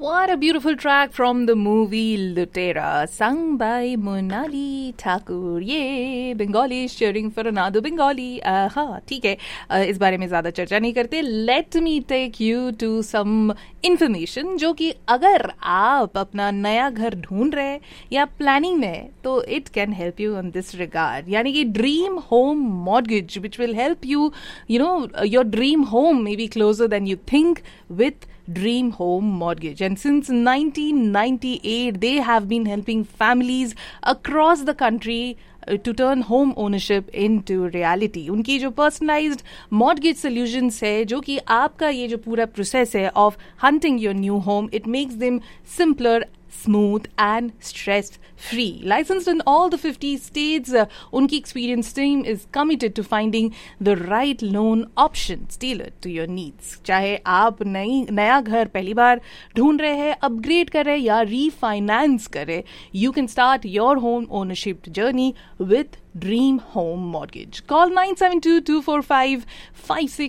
What a beautiful track from the movie Lutera, sung by Monali Thakur. ये Bengali cheering for another Bengali. हाँ ठीक है, इस बारे में ज़्यादा चर्चा नहीं करते. Let me take you to some information जो कि अगर आप अपना नया घर ढूंढ रहे या प्लानिंग में तो it can help you on this regard. यानी कि dream home mortgage which will help you, your dream home may be closer than you think with Dream Home Mortgage. And since 1998, they have been helping families across the country to turn home ownership into reality. उनकी जो personalized mortgage solutions है, जो कि आपका ये जो पूरा process है of hunting your new home, it makes them simpler, smooth and stress-free. Licensed in all the 50 states, unki experienced team is committed to finding the right loan options tailored to your needs. चाहे आप नया घर पहली बार ढूंढ रहे हैं, upgrade कर रहे हैं या रीफाइनेंस कर रहे, you can start your home ownership journey with Dream Home Mortgage. Call 972-245-56